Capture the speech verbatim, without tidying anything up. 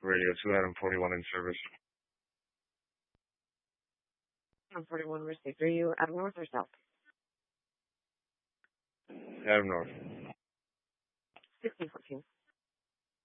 Radio two Adam forty-one in service. Adam forty-one received. Are you Adam North or South? Adam North. sixteen fourteen.